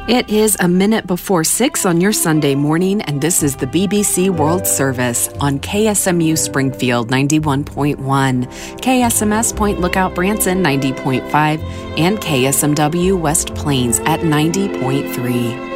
It is a minute before 6 on your Sunday morning, and this is the BBC World Service on KSMU Springfield 91.1, KSMS Point Lookout Branson 90.5, and KSMW West Plains at 90.3.